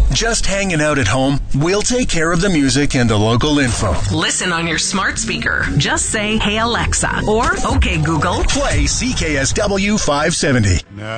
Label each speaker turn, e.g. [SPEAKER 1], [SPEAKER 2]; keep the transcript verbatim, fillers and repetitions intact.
[SPEAKER 1] Just hanging out at home? We'll take care of the music and the local info.
[SPEAKER 2] Listen on your smart speaker. Just say, "Hey Alexa," or "Okay Google,
[SPEAKER 1] play C K S W five seventy."
[SPEAKER 3] Now